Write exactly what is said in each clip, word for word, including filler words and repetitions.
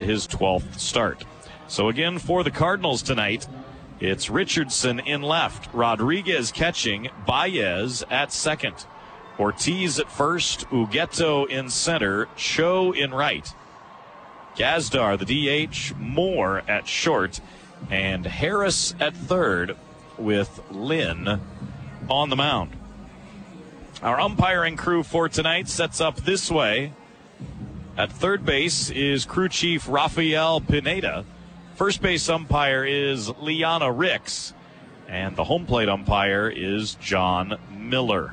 his twelfth start. So again, for the Cardinals tonight, it's Richardson in left, Rodriguez catching, Baez at second, Ortiz at first, Ugueto in center, Cho in right, Gazdar the D H, Moore at short, and Harris at third with Lynn on the mound. Our umpiring crew for tonight sets up this way. At third base is crew chief Rafael Pineda. First base umpire is Liana Ricks. And the home plate umpire is John Miller.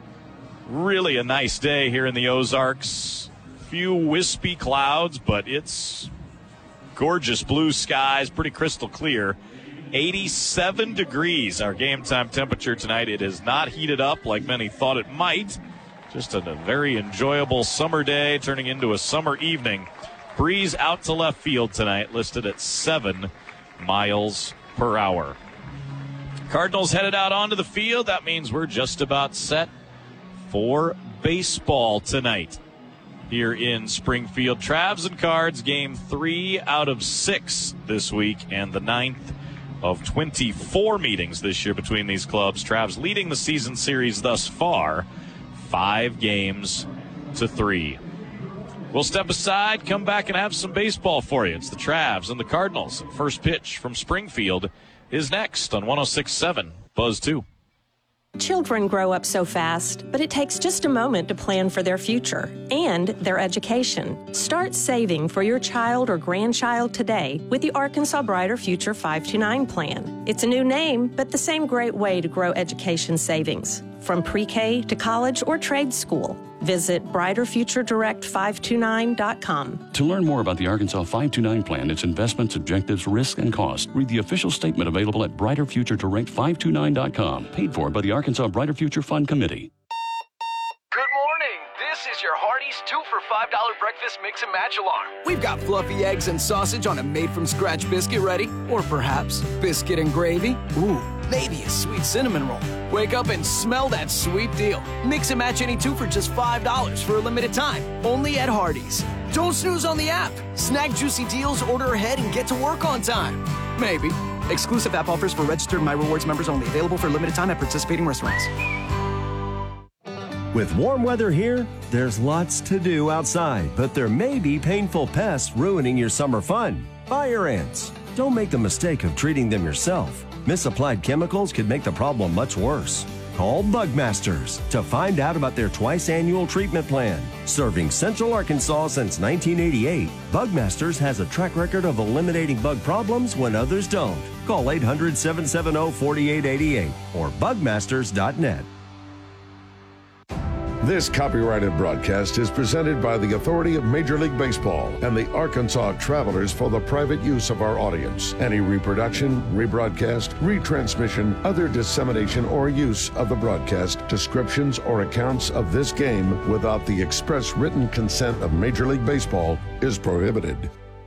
Really a nice day here in the Ozarks. Few wispy clouds, but it's gorgeous blue skies, pretty crystal clear. eighty-seven degrees, our game time temperature tonight. It is not heated up like many thought it might. Just a very enjoyable summer day turning into a summer evening. Breeze out to left field tonight, listed at seven miles per hour. Cardinals headed out onto the field. That means we're just about set for baseball tonight here in Springfield. Travs and Cards, game three out of six this week, and the ninth of twenty-four meetings this year between these clubs. Travs leading the season series thus far, five games to three. We'll step aside, come back, and have some baseball for you. It's the Travs and the Cardinals. First pitch from Springfield is next on one oh six point seven Buzz two. Children grow up so fast, but it takes just a moment to plan for their future and their education. Start saving for your child or grandchild today with the Arkansas Brighter Future five two nine plan. It's a new name, but the same great way to grow education savings. From pre-K to college or trade school. Visit brighter future direct five two nine dot com. To learn more about the Arkansas five two nine plan, its investments, objectives, risk, and cost, read the official statement available at brighter future direct five two nine dot com. Paid for by the Arkansas Brighter Future Fund Committee. Good morning. This is your Hardee's two for five dollar breakfast mix and match alarm. We've got fluffy eggs and sausage on a made-from-scratch biscuit ready. Or perhaps biscuit and gravy. Ooh, maybe a sweet cinnamon roll. Wake up and smell that sweet deal. Mix and match any two for just five dollars for a limited time. Only at Hardee's. Don't snooze on the app. Snag juicy deals, order ahead, and get to work on time. Maybe. Exclusive app offers for registered My Rewards members only. Available for a limited time at participating restaurants. With warm weather here, there's lots to do outside, but there may be painful pests ruining your summer fun. Fire ants. Don't make the mistake of treating them yourself. Misapplied chemicals could make the problem much worse. Call Bugmasters to find out about their twice-annual treatment plan. Serving Central Arkansas since nineteen eighty-eight, Bugmasters has a track record of eliminating bug problems when others don't. Call eight hundred, seven seven zero, four eight eight eight or bugmasters dot net. This copyrighted broadcast is presented by the authority of Major League Baseball and the Arkansas Travelers for the private use of our audience. Any reproduction, rebroadcast, retransmission, other dissemination, or use of the broadcast, descriptions, or accounts of this game without the express written consent of Major League Baseball is prohibited.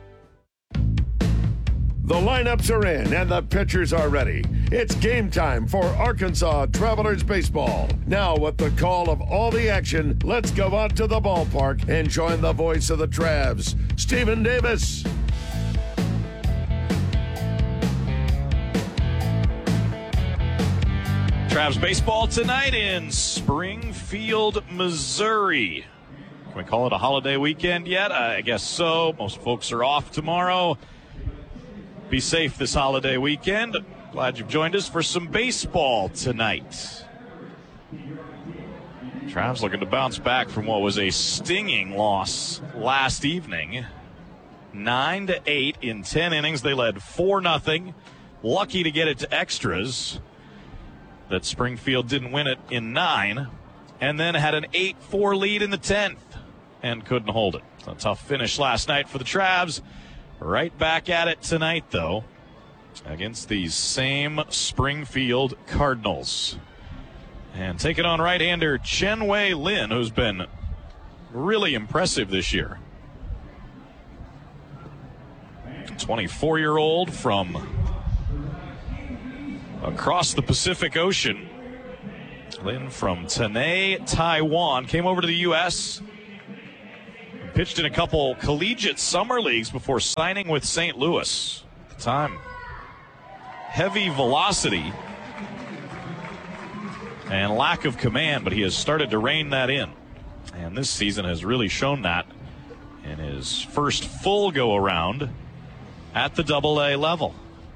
The lineups are in and the pitchers are ready. It's game time for Arkansas Travelers Baseball. Now, with the call of all the action, let's go out to the ballpark and join the voice of the Travs, Stephen Davis. Travs baseball tonight in Springfield, Missouri. Can we call it a holiday weekend yet? I guess so. Most folks are off tomorrow. Be safe this holiday weekend. Glad you've joined us for some baseball tonight. Travs looking to bounce back from what was a stinging loss last evening. Nine to eight in ten innings. They led four nothing. Lucky to get it to extras. That Springfield didn't win it in nine. And then had an eight four lead in the tenth and couldn't hold it. A tough finish last night for the Travs. Right back at it tonight, though, against these same Springfield Cardinals. And taking on right-hander Chen-Wei Lin, who's been really impressive this year. twenty-four-year-old from across the Pacific Ocean. Lin from Tanay, Taiwan, came over to the U S pitched in a couple collegiate summer leagues before signing with Saint Louis. At the time, heavy velocity and lack of command, but he has started to rein that in. And this season has really shown that in his first full go-around at the double A level.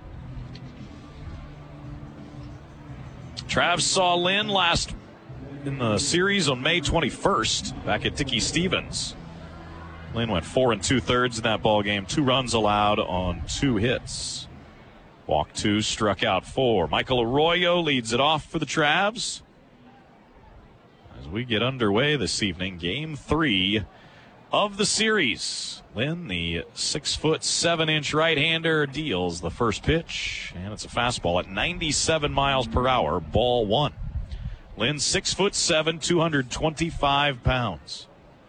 Travs saw Lynn last in the series on May twenty-first back at Dickey Stevens. Lynn went four and two-thirds in that ball game, two runs allowed on two hits. Walked two, struck out four. Michael Arroyo leads it off for the Travs as we get underway this evening. Game three of the series. Lynn, the six foot seven inch right-hander, deals the first pitch, and it's a fastball at ninety-seven miles per hour, ball one. Lynn, six foot seven, two hundred twenty-five pounds.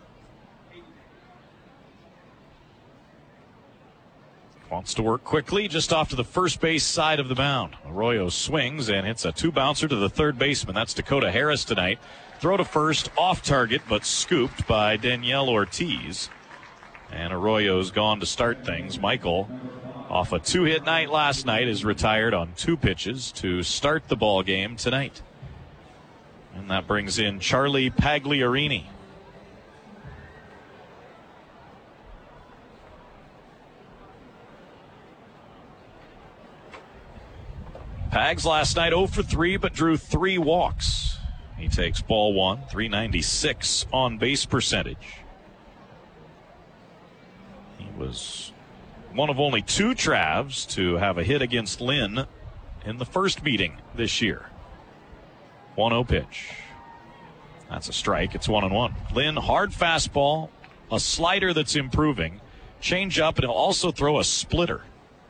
Wants to work quickly just off to the first base side of the mound. Arroyo swings and hits a two-bouncer to the third baseman. That's Dakota Harris tonight. Throw to first, off target, but scooped by Danielle Ortiz. And Arroyo's gone to start things. Michael, off a two-hit night last night, is retired on two pitches to start the ball game tonight. And that brings in Charlie Pagliarini. Pags last night oh for three, but drew three walks. He takes ball one, three ninety-six on base percentage. He was one of only two Travs to have a hit against Lynn in the first meeting this year. one oh pitch. That's a strike. It's one and one. Lynn, hard fastball, a slider that's improving, change up, and he'll also throw a splitter.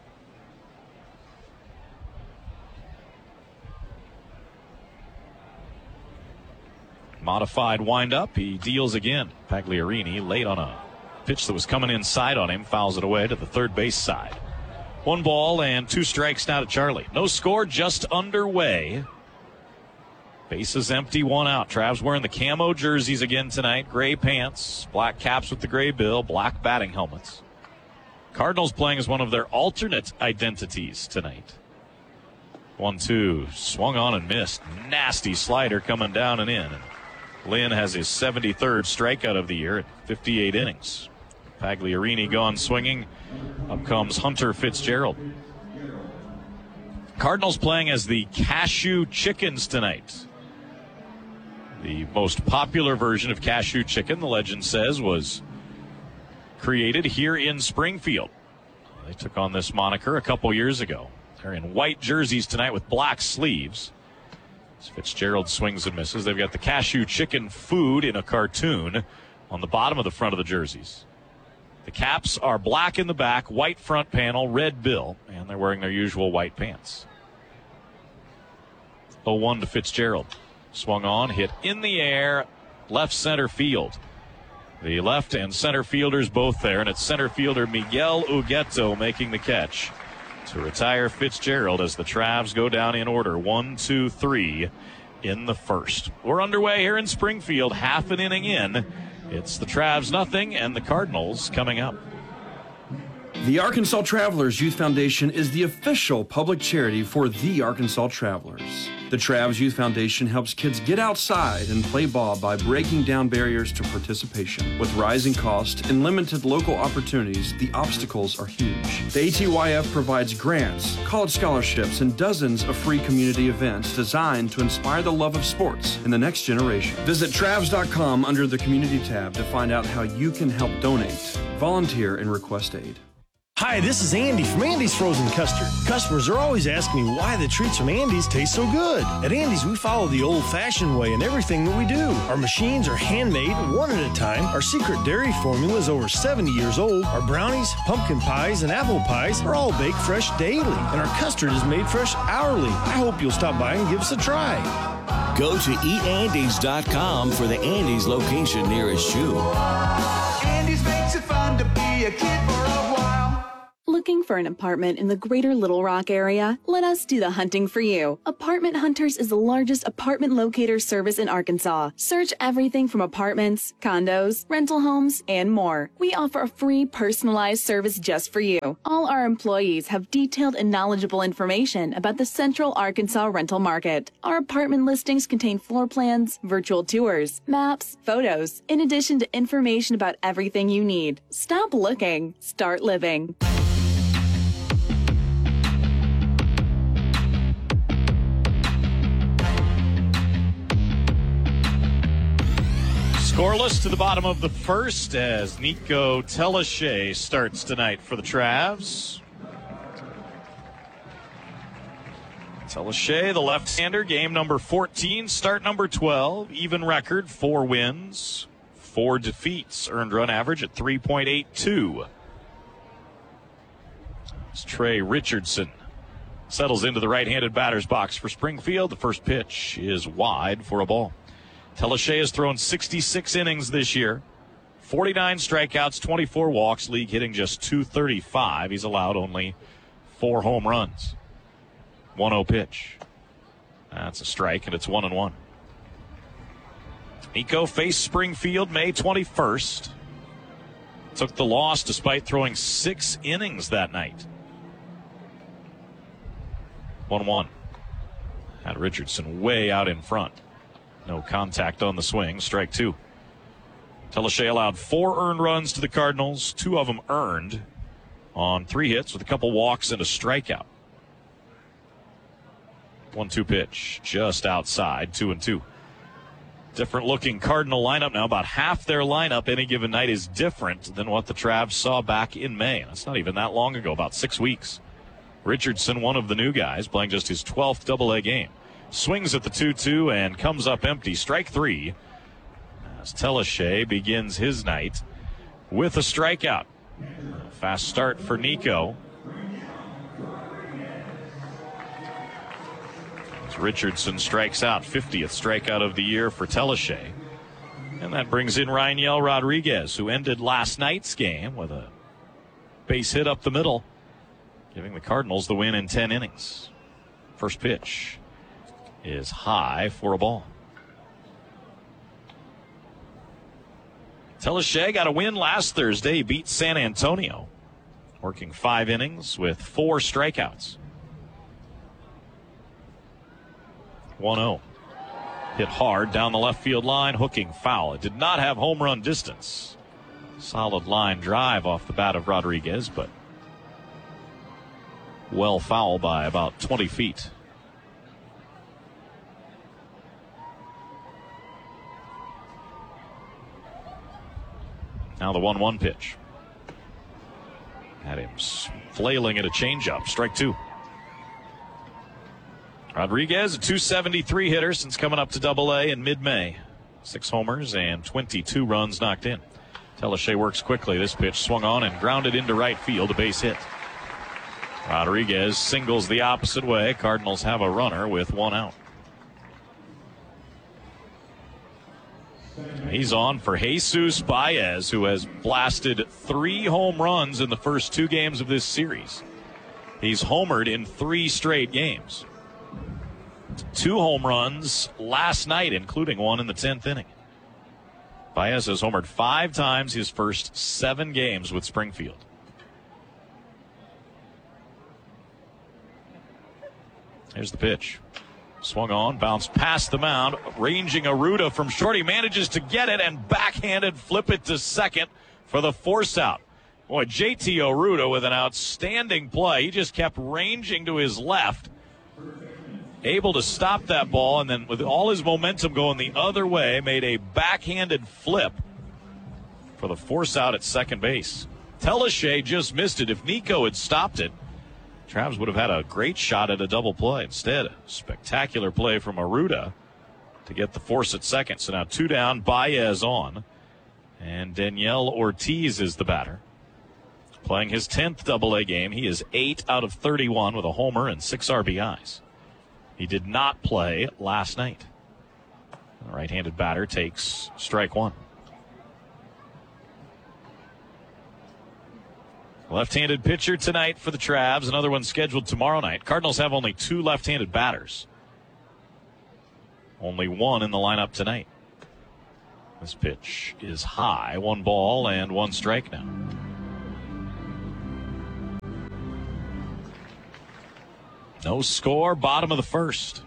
Modified windup. He deals again. Pagliarini late on a pitch that was coming inside on him. Fouls it away to the third base side. One ball and two strikes now to Charlie. No score, just underway. Bases empty, one out. Travs wearing the camo jerseys again tonight. Gray pants, black caps with the gray bill, black batting helmets. Cardinals playing as one of their alternate identities tonight. one two, swung on and missed. Nasty slider coming down and in. Lynn has his seventy-third strikeout of the year at fifty-eight innings. Pagliarini gone swinging. Up comes Hunter Fitzgerald. Cardinals playing as the Cashew Chickens tonight. The most popular version of Cashew Chicken, the legend says, was created here in Springfield. They took on this moniker a couple years ago. They're in white jerseys tonight with black sleeves. As Fitzgerald swings and misses. They've got the Cashew Chicken food in a cartoon on the bottom of the front of the jerseys. The caps are black in the back, white front panel, red bill, and they're wearing their usual white pants. oh one to Fitzgerald. Swung on, hit in the air, left center field. The left and center fielders both there, and it's center fielder Miguel Ugueto making the catch to retire Fitzgerald as the Travs go down in order. One, two, three in the first. We're underway here in Springfield, half an inning in. It's the Travs nothing and the Cardinals coming up. The Arkansas Travelers Youth Foundation is the official public charity for the Arkansas Travelers. The Travs Youth Foundation helps kids get outside and play ball by breaking down barriers to participation. With rising costs and limited local opportunities, the obstacles are huge. The A T Y F provides grants, college scholarships, and dozens of free community events designed to inspire the love of sports in the next generation. Visit Travs dot com under the Community tab to find out how you can help donate, volunteer, and request aid. Hi, this is Andy from Andy's Frozen Custard. Customers are always asking me why the treats from Andy's taste so good. At Andy's, we follow the old-fashioned way in everything that we do. Our machines are handmade, one at a time. Our secret dairy formula is over seventy years old. Our brownies, pumpkin pies, and apple pies are all baked fresh daily. And our custard is made fresh hourly. I hope you'll stop by and give us a try. Go to eat andys dot com for the Andy's location nearest you. Andy's makes it fun to be a kid for a while. Looking for an apartment in the greater Little Rock area? Let us do the hunting for you. Apartment Hunters is the largest apartment locator service in Arkansas. Search everything from apartments, condos, rental homes, and more. We offer a free personalized service just for you. All our employees have detailed and knowledgeable information about the Central Arkansas rental market. Our apartment listings contain floor plans, virtual tours, maps, photos, in addition to information about everything you need. Stop looking. Start living. Scoreless to the bottom of the first as Nico Teleshay starts tonight for the Travs. Teleshay, the left-hander, game number fourteen, start number twelve, even record, four wins, four defeats, earned run average at three point eight two. As Trey Richardson settles into the right-handed batter's box for Springfield. The first pitch is wide for a ball. Teleshay has thrown sixty-six innings this year, forty-nine strikeouts, twenty-four walks, league hitting just two thirty-five. He's allowed only four home runs. one oh pitch. That's a strike, and it's one and one. Nico faced Springfield May twenty-first. Took the loss despite throwing six innings that night. one one. Had Richardson way out in front. No contact on the swing. Strike two. Teleshay allowed four earned runs to the Cardinals. Two of them earned on three hits with a couple walks and a strikeout. one two pitch just outside. Two and two. Different looking Cardinal lineup now. About half their lineup any given night is different than what the Travs saw back in May. That's not even that long ago, about six weeks. Richardson, one of the new guys, playing just his twelfth double A game. Swings at the two two and comes up empty. Strike three as Teleshay begins his night with a strikeout. Fast start for Nico. As Richardson strikes out, fiftieth strikeout of the year for Teleshay. And that brings in Raniel Rodriguez, who ended last night's game with a base hit up the middle, giving the Cardinals the win in ten innings. First pitch is high for a ball. Teleshay got a win last Thursday. He beat San Antonio, working five innings with four strikeouts. one oh. Hit hard down the left field line, hooking foul. It did not have home run distance. Solid line drive off the bat of Rodriguez, but well foul by about twenty feet. Now the one one pitch. Had him flailing at a changeup. Strike two. Rodriguez, a two seventy-three hitter since coming up to Double A in mid-May. Six homers and twenty-two runs knocked in. Teleshay works quickly. This pitch swung on and grounded into right field, a base hit. Rodriguez singles the opposite way. Cardinals have a runner with one out. He's on for Jesus Baez, who has blasted three home runs in the first two games of this series. He's homered in three straight games. Two home runs last night, including one in the tenth inning. Baez has homered five times his first seven games with Springfield. Here's the pitch. Swung on, bounced past the mound, ranging Arruda from short. He manages to get it and backhanded flip it to second for the force out. Boy, J T Arruda with an outstanding play. He just kept ranging to his left, able to stop that ball, and then with all his momentum going the other way, made a backhanded flip for the force out at second base. Teleshay just missed it. If Nico had stopped it, Travs would have had a great shot at a double play. Instead, a spectacular play from Arruda to get the force at second. So now two down, Baez on, and Daniel Ortiz is the batter. Playing his tenth double A game, he is eight out of thirty-one with a homer and six R B Is. He did not play last night. The right-handed batter takes strike one. Left-handed pitcher tonight for the Travs. Another one scheduled tomorrow night. Cardinals have only two left-handed batters. Only one in the lineup tonight. This pitch is high. One ball and one strike now. No score. Bottom of the first.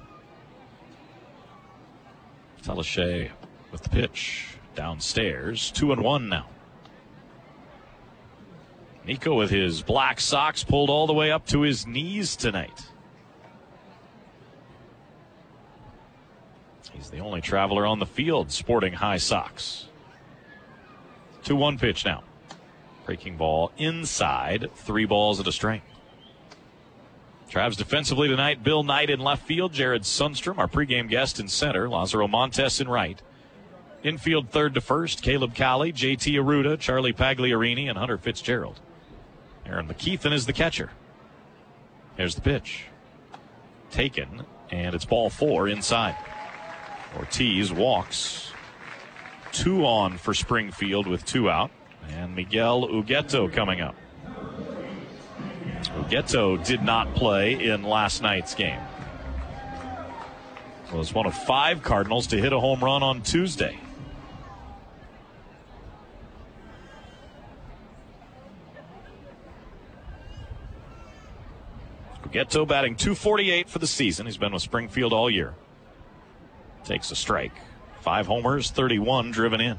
Telashay with the pitch. Downstairs. Two and one now. Nico with his black socks pulled all the way up to his knees tonight. He's the only Traveler on the field sporting high socks. two one pitch now. Breaking ball inside. Three balls and a strike. Travs defensively tonight. Bill Knight in left field. Jared Sundstrom, our pregame guest, in center. Lazaro Montes in right. Infield third to first. Caleb Cowley, J T Aruda, Charlie Pagliarini, and Hunter Fitzgerald. Aaron McKeithen is the catcher. There's the pitch. Taken, and it's ball four inside. Ortiz walks. Two on for Springfield with two out. And Miguel Ugueto coming up. Ugueto did not play in last night's game. Was one of five Cardinals to hit a home run on Tuesday. Ugueto batting two forty-eight for the season. He's been with Springfield all year. Takes a strike. Five homers, thirty-one driven in.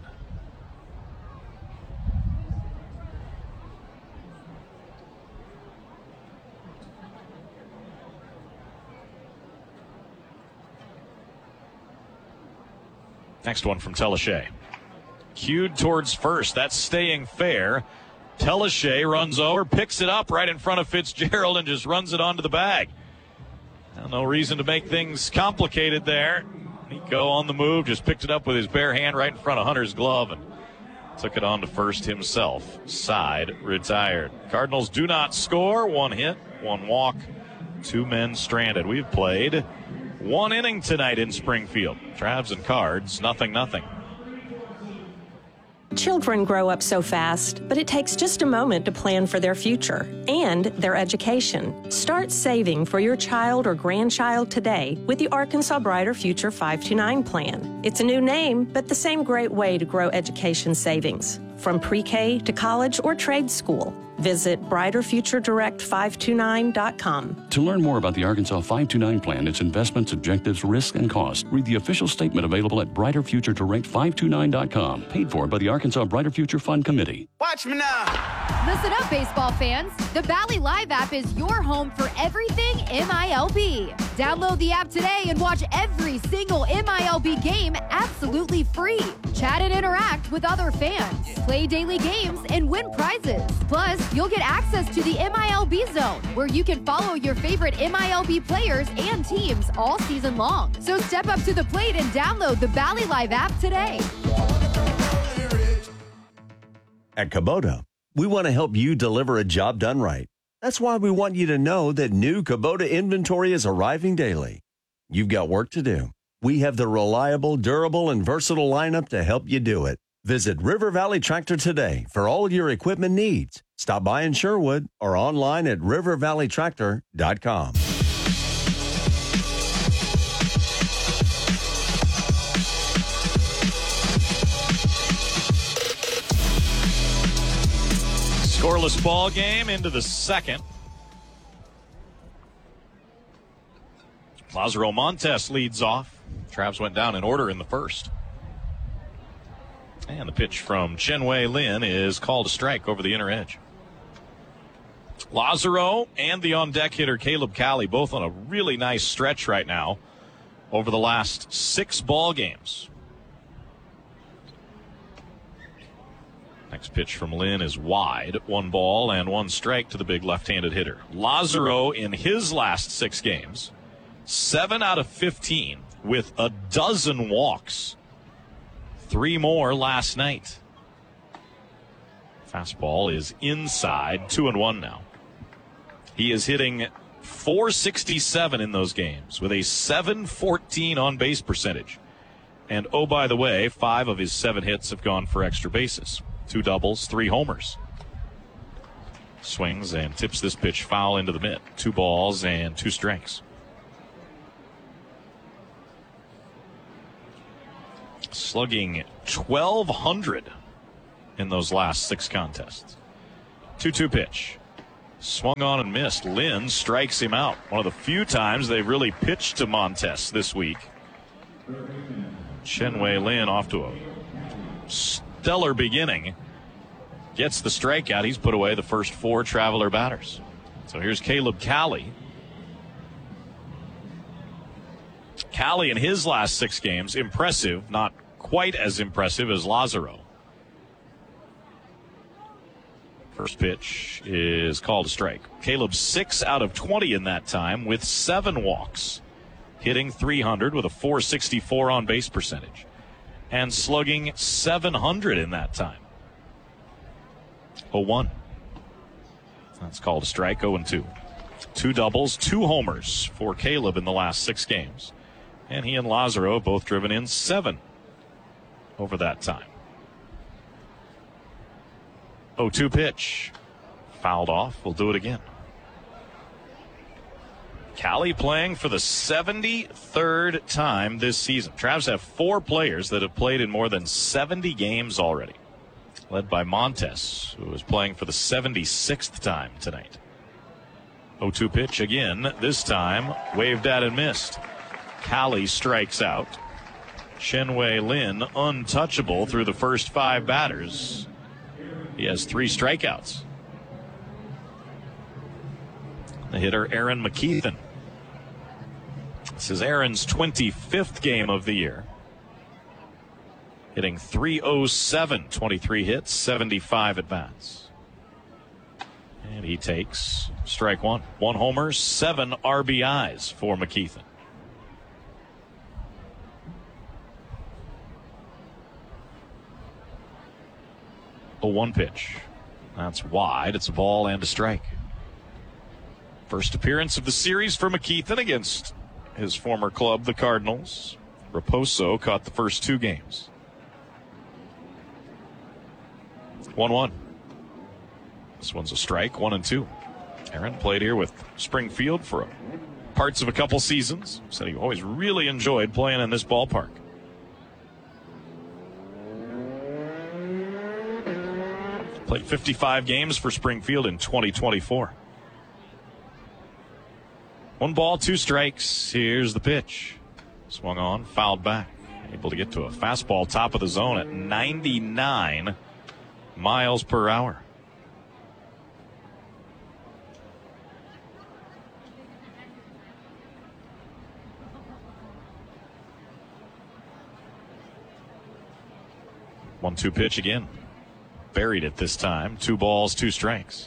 Next one from Telashay. Cued towards first. That's staying fair. Telashay runs over, picks it up right in front of Fitzgerald, and just runs it onto the bag. Now, no reason to make things complicated there. Nico on the move, just picked it up with his bare hand right in front of Hunter's glove and took it on to first himself. Side retired. Cardinals do not score. One hit, one walk, two men stranded. We've played one inning tonight in Springfield. Travs and Cards, nothing, nothing. Children grow up so fast, but it takes just a moment to plan for their future and their education. Start saving for your child or grandchild today with the Arkansas Brighter Future five two nine plan. It's a new name, but the same great way to grow education savings. From pre-K to college or trade school. Visit brighter future direct five two nine dot com. To learn more about the Arkansas five two nine plan, its investments, objectives, risk, and cost, read the official statement available at brighter future direct five two nine dot com. Paid for by the Arkansas Brighter Future Fund Committee. Watch me now. Listen up, baseball fans. The Bally Live app is your home for everything M I L B. Download the app today and watch every single M I L B game absolutely free. Chat and interact with other fans. Play daily games and win prizes. Plus, you'll get access to the M I L B Zone, where you can follow your favorite M I L B players and teams all season long. So step up to the plate and download the Bally Live app today. At Kubota, we want to help you deliver a job done right. That's why we want you to know that new Kubota inventory is arriving daily. You've got work to do. We have the reliable, durable, and versatile lineup to help you do it. Visit River Valley Tractor today for all your equipment needs. Stop by in Sherwood or online at river valley tractor dot com. Scoreless ball game into the second. Lazaro Montes leads off. Travs went down in order in the first. And the pitch from Chenwei Lin is called a strike over the inner edge. Lazaro and the on-deck hitter Caleb Cowley both on a really nice stretch right now over the last six ball games. Next pitch from Lin is wide. One ball and one strike to the big left-handed hitter. Lazaro in his last six games, seven out of fifteen with a dozen walks. Three more last night. Fastball is inside, two and one now. He is hitting four sixty-seven in those games with a seven fourteen on base percentage. And oh, by the way, five of his seven hits have gone for extra bases. Two doubles, three homers. Swings and tips this pitch foul into the mitt. Two balls and two strikes. Slugging twelve hundred in those last six contests. two two pitch. Swung on and missed. Lynn strikes him out. One of the few times they've really pitched to Montes this week. Chen-Wei Lin off to a stellar beginning. Gets the strikeout. He's put away the first four Traveler batters. So here's Caleb Cali. Cali in his last six games, impressive, not quite as impressive as Lazaro. First pitch is called a strike. Caleb six out of twenty in that time with seven walks. Hitting three hundred with a four sixty-four on base percentage. And slugging seven hundred in that time. oh one. That's called a strike, oh and two. Two doubles, two homers for Caleb in the last six games. And he and Lazaro both driven in seven over that time. oh two pitch. Fouled off. We'll do it again. Cali playing for the seventy-third time this season. Travs have four players that have played in more than seventy games already. Led by Montes, who is playing for the seventy-sixth time tonight. oh two pitch again. This time waved at and missed. Cali strikes out. Chen-Wei Lin untouchable through the first five batters. He has three strikeouts. The hitter, Aaron McKeithen. This is Aaron's twenty-fifth game of the year. Hitting three oh seven, twenty-three hits, seventy-five at-bats. And he takes strike one. One homer, seven R B Is for McKeithen. oh one pitch. That's wide. It's a ball and a strike. First appearance of the series for McKeithen against his former club, the Cardinals. Raposo caught the first two games. one one. This one's a strike, one and two. Aaron played here with Springfield for parts of a couple seasons. Said he always really enjoyed playing in this ballpark. Played fifty-five games for Springfield in twenty twenty-four. One ball, two strikes. Here's the pitch. Swung on, fouled back. Able to get to a fastball top of the zone at ninety-nine miles per hour. one two pitch again. Buried it this time. Two balls, two strikes.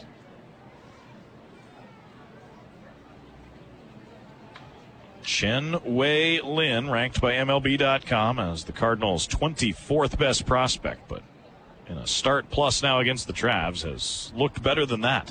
Chen-Wei Lin, ranked by M L B dot com as the Cardinals' twenty-fourth best prospect, but in a start plus now against the Travs has looked better than that.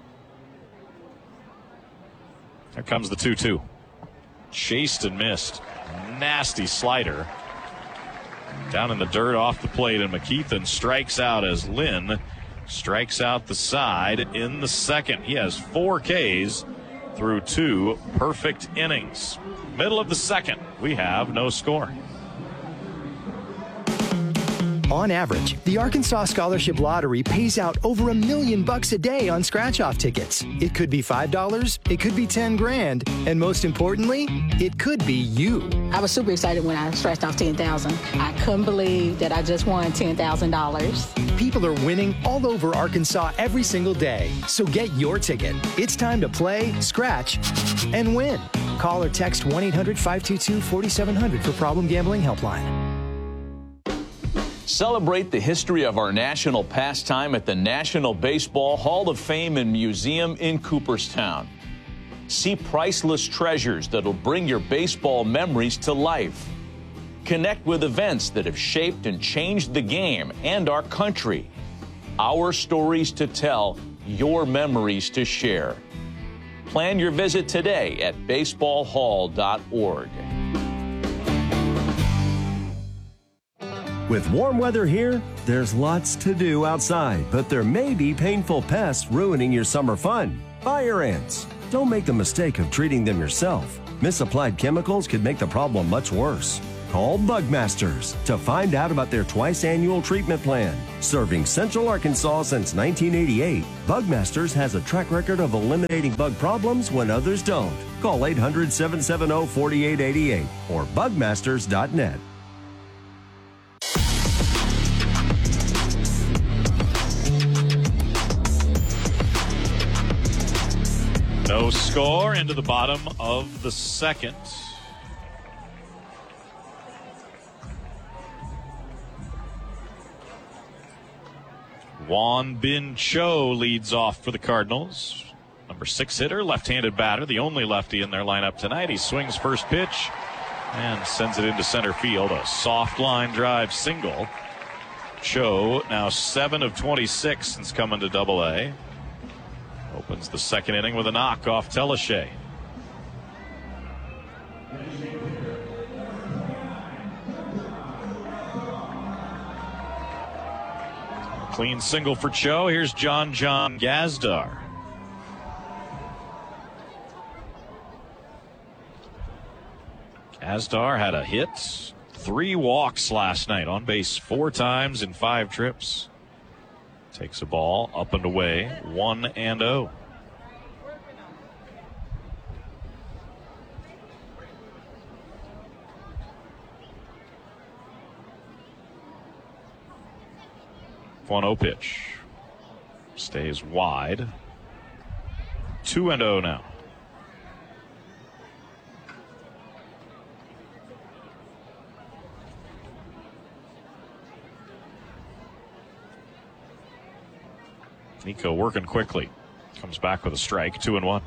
Here comes the two two. Chased and missed. Nasty slider. Down in the dirt off the plate, and McKeithen strikes out as Lin strikes out the side in the second. He has four Ks through two perfect innings. Middle of the second, we have no score. On average, the Arkansas Scholarship Lottery pays out over a million bucks a day on scratch-off tickets. It could be five dollars, it could be ten grand, and most importantly, it could be you. I was super excited when I scratched off ten thousand dollars. I couldn't believe that I just won ten thousand dollars. People are winning all over Arkansas every single day, so get your ticket. It's time to play, scratch, and win. Call or text one eight hundred five two two four seven zero zero for Problem Gambling Helpline. Celebrate the history of our national pastime at the National Baseball Hall of Fame and Museum in Cooperstown. See priceless treasures that'll bring your baseball memories to life. Connect with events that have shaped and changed the game and our country. Our stories to tell, your memories to share. Plan your visit today at baseball hall dot org. With warm weather here, there's lots to do outside, but there may be painful pests ruining your summer fun. Fire ants. Don't make the mistake of treating them yourself. Misapplied chemicals could make the problem much worse. Call Bugmasters to find out about their twice-annual treatment plan. Serving Central Arkansas since nineteen eighty-eight, Bugmasters has a track record of eliminating bug problems when others don't. Call eight hundred, seven seven zero, four eight eight eight or bugmasters dot net. No score into the bottom of the second. Juan Bin Cho leads off for the Cardinals. Number six hitter, left-handed batter, the only lefty in their lineup tonight. He swings first pitch and sends it into center field. A soft line drive single. Cho now seven of twenty-six since coming to Double A. Opens the second inning with a knock off Telashay. Clean single for Cho. Here's John John Gazdar. Gazdar had a hit, three walks last night, on base four times in five trips. Takes a ball up and away, one and oh. one oh pitch. Stays wide. two and oh now. Nico working quickly. Comes back with a strike, two and one.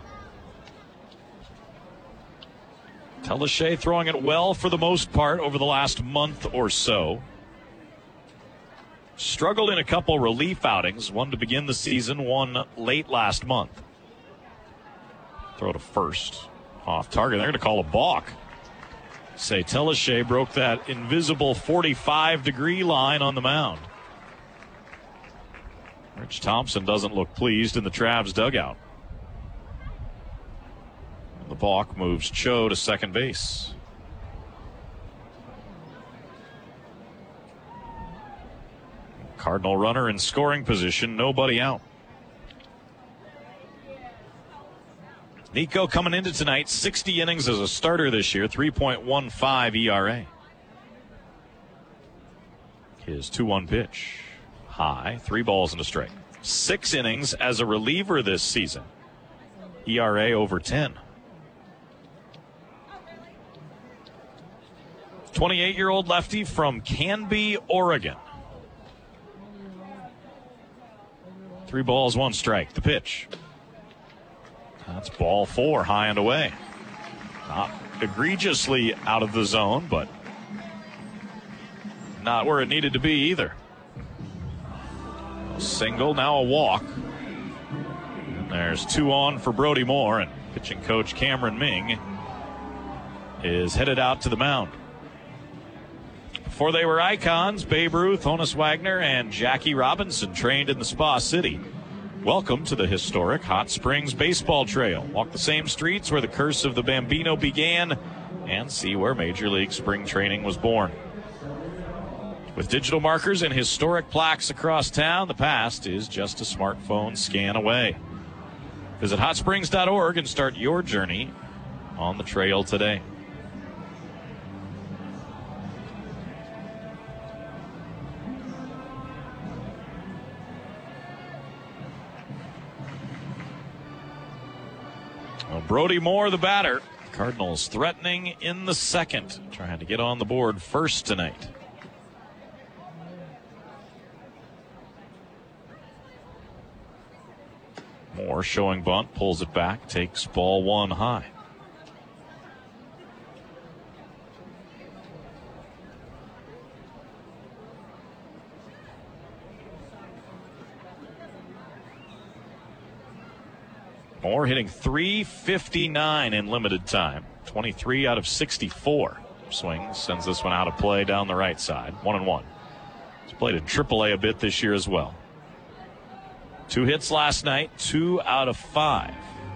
Telashay throwing it well for the most part over the last month or so. Struggled in a couple relief outings, one to begin the season, one late last month. Throw to first. Off target. They're going to call a balk. Say Telashay broke that invisible forty-five degree line on the mound. Rich Thompson doesn't look pleased in the Travs dugout. The balk moves Cho to second base. Cardinal runner in scoring position, nobody out. Nico coming into tonight, sixty innings as a starter this year, three point one five E R A. His two one pitch, high, three balls and a strike. Six innings as a reliever this season, E R A over ten. twenty-eight-year-old lefty from Canby, Oregon. Three balls, one strike. The pitch. That's ball four, high and away. Not egregiously out of the zone, but not where it needed to be either. Single, now a walk. And there's two on for Brody Moore, and pitching coach Cameron Ming is headed out to the mound. Before they were icons, Babe Ruth, Honus Wagner, and Jackie Robinson trained in the Spa City. Welcome to the historic Hot Springs Baseball Trail. Walk the same streets where the curse of the Bambino began and see where Major League Spring Training was born. With digital markers and historic plaques across town, the past is just a smartphone scan away. Visit hot springs dot org and start your journey on the trail today. Well, Brody Moore, the batter. Cardinals threatening in the second, trying to get on the board first tonight. Moore showing bunt, pulls it back, takes ball one high. Moore hitting three fifty-nine in limited time, twenty-three out of sixty-four. Swing sends this one out of play down the right side, one and one. Played in triple A a bit this year as well. Two hits last night, two out of five.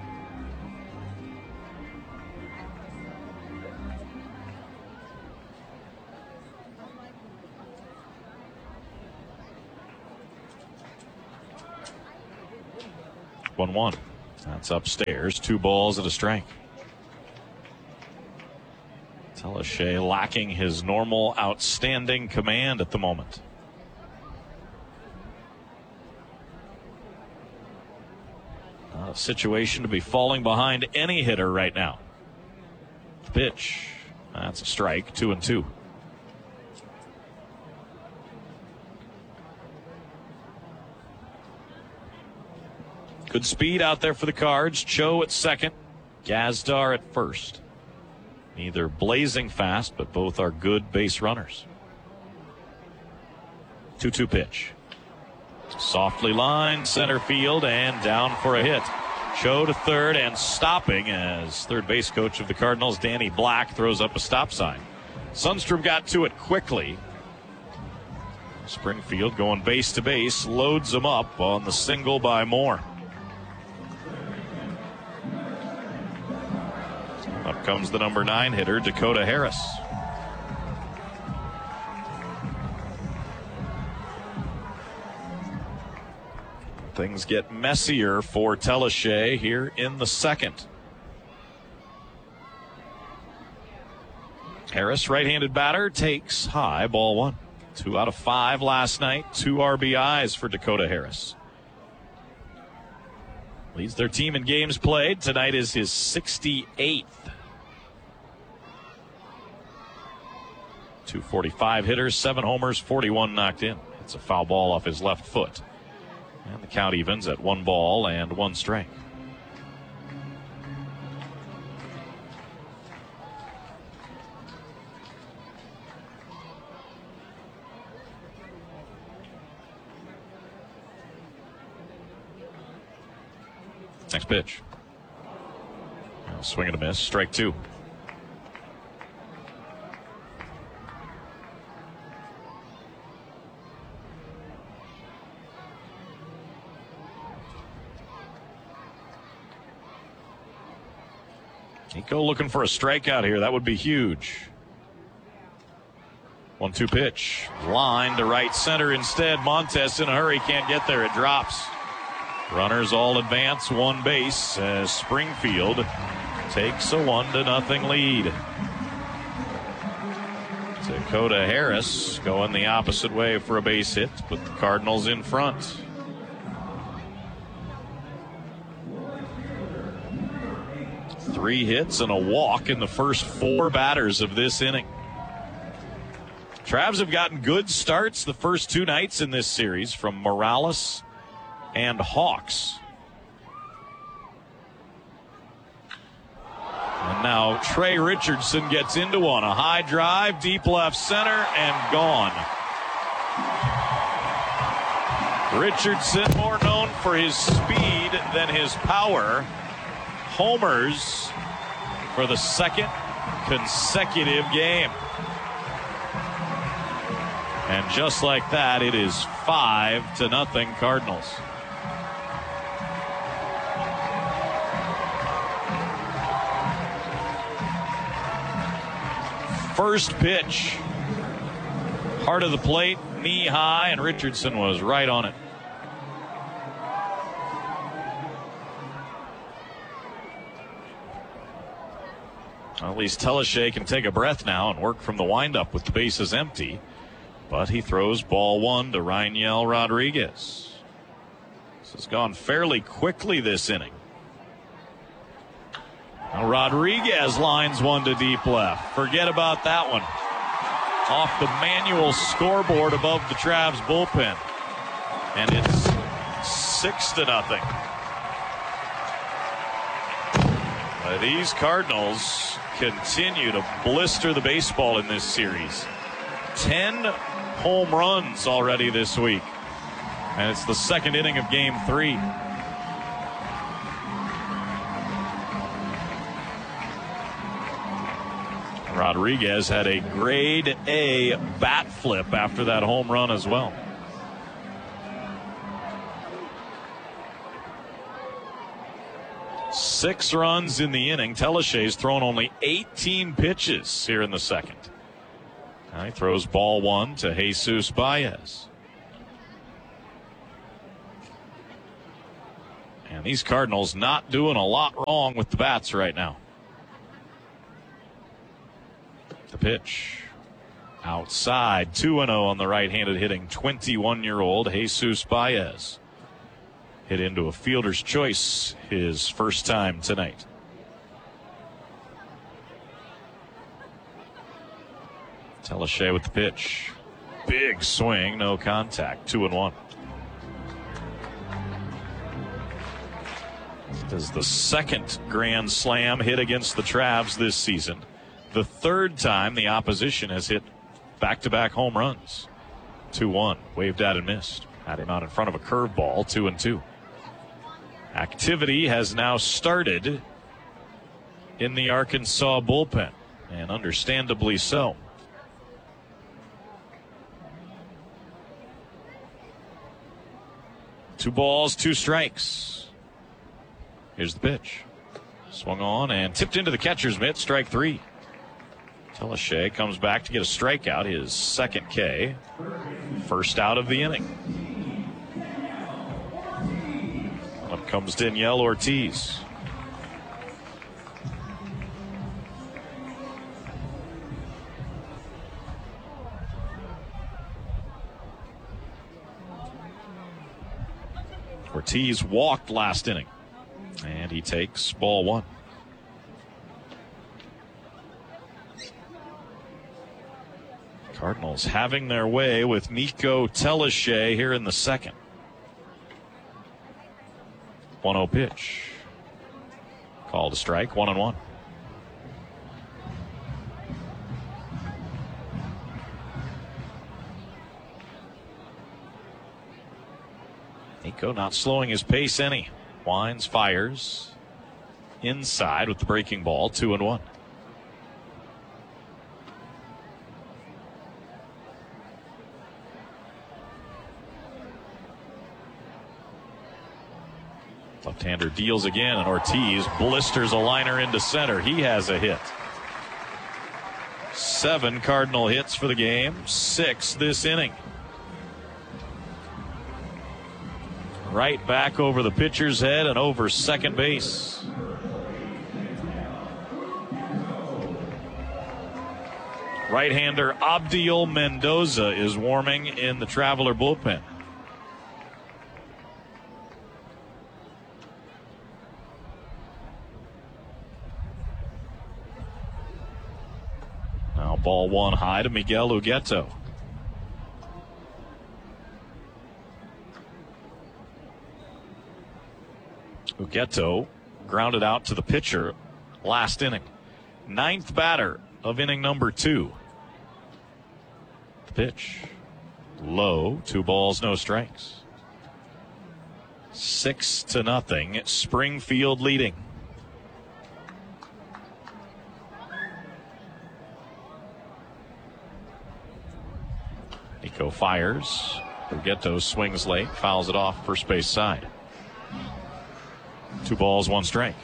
one one. That's upstairs. Two balls and a strike. Teleshay lacking his normal outstanding command at the moment. Not a situation to be falling behind any hitter right now. Pitch. That's a strike. Two and two. Good speed out there for the Cards. Cho at second. Gazdar at first. Neither blazing fast, but both are good base runners. two two pitch. Softly lined center field and down for a hit. Cho to third and stopping as third base coach of the Cardinals, Danny Black, throws up a stop sign. Sundstrom got to it quickly. Springfield going base to base, loads him up on the single by Moore. Up comes the number nine hitter, Dakota Harris. Things get messier for Teleshay here in the second. Harris, right-handed batter, takes high, ball one. Two out of five last night, two R B Is for Dakota Harris. Leads their team in games played. Tonight is his sixty-eighth. two forty-five hitters, seven homers, forty-one knocked in. It's a foul ball off his left foot. And the count evens at one ball and one strike. Next pitch. Swing and a miss. Strike two. Nico looking for a strikeout here. That would be huge. one two pitch. Line to right center instead. Montes in a hurry. Can't get there. It drops. Runners all advance one base as Springfield takes a one to nothing lead. Dakota Harris going the opposite way for a base hit, put the Cardinals in front. Three hits and a walk in the first four batters of this inning. Travs have gotten good starts the first two nights in this series from Morales and Hawks. And now Trey Richardson gets into one. A high drive, deep left center, and gone. Richardson, more known for his speed than his power, homers for the second consecutive game. And just like that, it is five to nothing Cardinals. First pitch, heart of the plate, knee high, and Richardson was right on it. Well, at least Teleshay can take a breath now and work from the windup with the bases empty. But he throws ball one to Raniel Rodriguez. This has gone fairly quickly this inning. Now Rodriguez lines one to deep left. Forget about that one. Off the manual scoreboard above the Travs bullpen. And it's six to nothing. Uh, these Cardinals continue to blister the baseball in this series. Ten home runs already this week. And it's the second inning of game three. Rodriguez had a grade A bat flip after that home run as well. Six runs in the inning. Teleshay's thrown only eighteen pitches here in the second. Now he throws ball one to Jesus Baez. And these Cardinals not doing a lot wrong with the bats right now. The pitch. Outside, two and oh on the right-handed hitting twenty-one-year-old Jesus Baez. Hit into a fielder's choice his first time tonight. Teleshay with the pitch. Big swing, no contact, two and one. Does the second grand slam hit against the Travs this season. The third time the opposition has hit back-to-back home runs. two one, waved at and missed. Had him out in front of a curveball, two and two. Activity has now started in the Arkansas bullpen, and understandably so. Two balls, two strikes. Here's the pitch. Swung on and tipped into the catcher's mitt, strike three. Teleshay comes back to get a strikeout, his second K. First out of the inning. Up comes Danielle Ortiz. Ortiz walked last inning, and he takes ball one. Cardinals having their way with Nico Teleshay here in the second. one oh pitch. Called a strike, one and one. Nico not slowing his pace any. Winds, fires. Inside with the breaking ball, two and one. Left-hander deals again, and Ortiz blisters a liner into center. He has a hit. Seven Cardinal hits for the game, six this inning. Right back over the pitcher's head and over second base. Right-hander Abdiel Mendoza is warming in the Traveler bullpen. Now ball one high to Miguel Ugueto. Ugueto grounded out to the pitcher last inning. Ninth batter of inning number two. The pitch. Low. Two balls, no strikes. Six to nothing. Springfield leading. Nico fires. Ugueto swings late, fouls it off first base side. Two balls, one strike.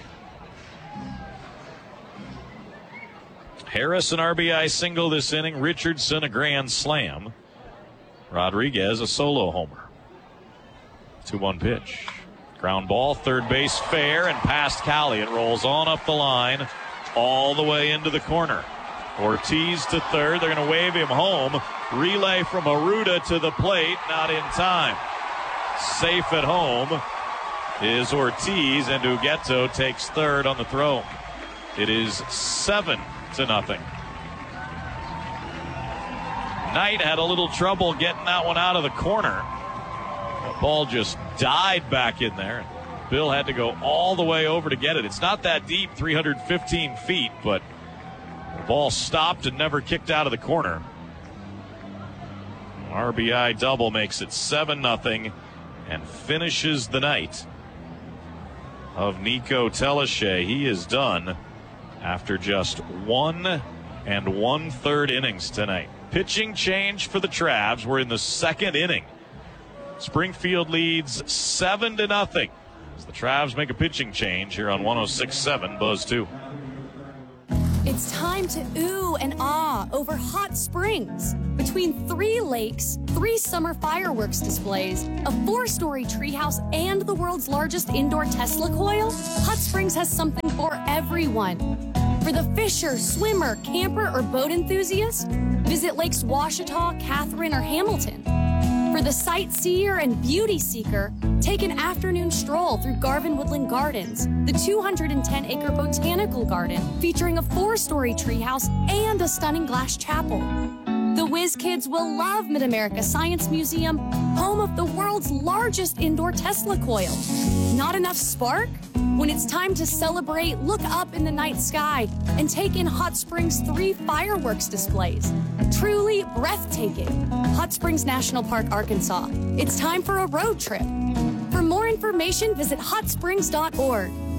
Harris an R B I single this inning. Richardson a grand slam. Rodriguez a solo homer. two one pitch. Ground ball, third base fair and past Callie. It rolls on up the line all the way into the corner. Ortiz to third. They're going to wave him home. Relay from Aruda to the plate. Not in time. Safe at home is Ortiz, and Ugueto takes third on the throw. It is seven to nothing. Knight had a little trouble getting that one out of the corner. The ball just died back in there. Bill had to go all the way over to get it. It's not that deep, three hundred fifteen feet, but the ball stopped and never kicked out of the corner. R B I double makes it seven nothing and finishes the night of Nico Teleshay. He is done after just one and one-third innings tonight. Pitching change for the Travs. We're in the second inning. Springfield leads seven to nothing as the Travs make a pitching change here on one oh six point seven Buzz two. It's time to ooh and ah over Hot Springs. Between three lakes, three summer fireworks displays, a four-story treehouse, and the world's largest indoor Tesla coil, Hot Springs has something for everyone. For the fisher, swimmer, camper, or boat enthusiast, visit Lakes Washita, Catherine, or Hamilton. For the sightseer and beauty seeker, take an afternoon stroll through Garvin Woodland Gardens, the two hundred ten acre botanical garden featuring a four-story treehouse and a stunning glass chapel. The Whiz Kids will love Mid-America Science Museum, home of the world's largest indoor Tesla coil. Not enough spark? When it's time to celebrate, look up in the night sky and take in Hot Springs' three fireworks displays. Truly breathtaking. Hot Springs National Park, Arkansas. It's time for a road trip. For more information, visit hot springs dot org.